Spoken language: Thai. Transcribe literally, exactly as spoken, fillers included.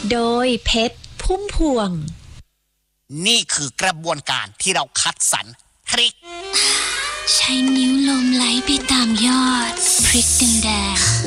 โดยเพชรพุ่มพวงนี่คือกระบวนการที่เราคัดสรรทริคใช้นิ้วลมไหล